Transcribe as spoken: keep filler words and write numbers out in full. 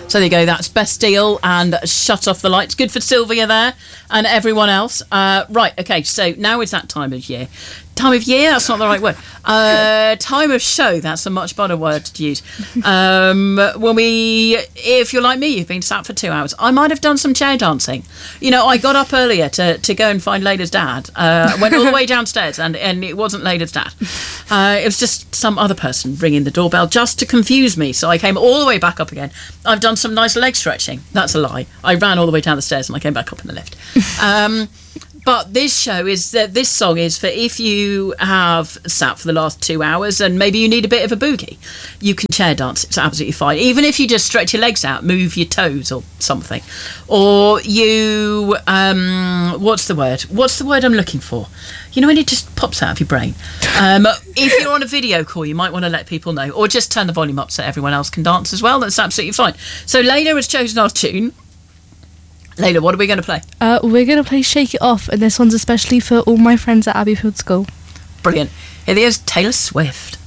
So there you go, that's Bastille and Shut Off the Lights. Good for Sylvia there and everyone else. Uh, right, okay, so now it's that time of year. Time of year, that's not the right word. Uh, time of show, that's a much better word to use. Um, when we, if you're like me, you've been sat for two hours. I might have done some chair dancing. You know, I got up earlier to, to go and find Layla's dad. Uh, went all the way downstairs and, and it wasn't Layla's dad. Uh, it was just some other person ringing the doorbell just to confuse me. So I came all the way back up again. I've done some nice leg stretching. That's a lie. I ran all the way down the stairs and I came back up in the lift. Um... But this show is, uh, this song is for if you have sat for the last two hours and maybe you need a bit of a boogie. You can chair dance, it's absolutely fine. Even if you just stretch your legs out, move your toes or something. Or you, um, what's the word? What's the word I'm looking for? You know when it just pops out of your brain. Um, if you're on a video call, you might want to let people know. Or just turn the volume up so everyone else can dance as well. That's absolutely fine. So Layla has chosen our tune. Layla, what are we going to play? Uh, we're going to play Shake It Off, and this one's especially for all my friends at Abbeyfield School. Brilliant. Here is Taylor Swift.